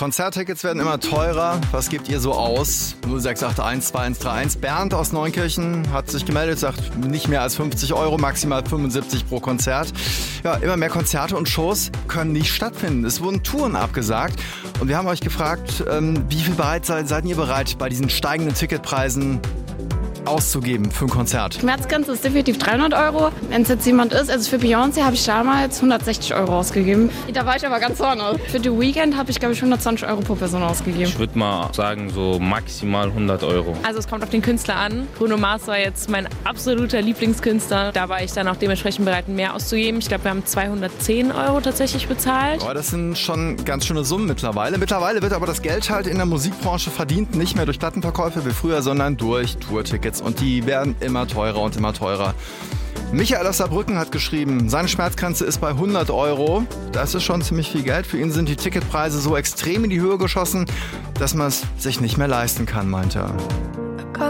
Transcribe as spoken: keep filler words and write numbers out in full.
Konzerttickets werden immer teurer. Was gebt ihr so aus? null sechs acht eins zwei eins drei eins. Bernd aus Neunkirchen hat sich gemeldet, sagt nicht mehr als fünfzig Euro, maximal fünfundsiebzig pro Konzert. Ja, immer mehr Konzerte und Shows können nicht stattfinden. Es wurden Touren abgesagt. Und wir haben euch gefragt, ähm, wie viel bereit seid, seid ihr bereit, bei diesen steigenden Ticketpreisen auszugeben für ein Konzert? Schmerzgrenze ist definitiv dreihundert Euro. Wenn es jetzt jemand ist, also für Beyoncé habe ich damals hundertsechzig Euro ausgegeben. Da war ich aber ganz vorne. Für The Weeknd habe ich, glaube ich, hundertzwanzig Euro pro Person ausgegeben. Ich würde mal sagen, so maximal hundert Euro. Also es kommt auf den Künstler an. Bruno Mars war jetzt mein absoluter Lieblingskünstler. Da war ich dann auch dementsprechend bereit, mehr auszugeben. Ich glaube, wir haben zweihundertzehn Euro tatsächlich bezahlt. Oh, das sind schon ganz schöne Summen mittlerweile. Mittlerweile wird aber das Geld halt in der Musikbranche verdient, nicht mehr durch Plattenverkäufe wie früher, sondern durch Tourtickets. Und die werden immer teurer und immer teurer. Michael aus Saarbrücken hat geschrieben, seine Schmerzgrenze ist bei hundert Euro. Das ist schon ziemlich viel Geld. Für ihn sind die Ticketpreise so extrem in die Höhe geschossen, dass man es sich nicht mehr leisten kann, meint er.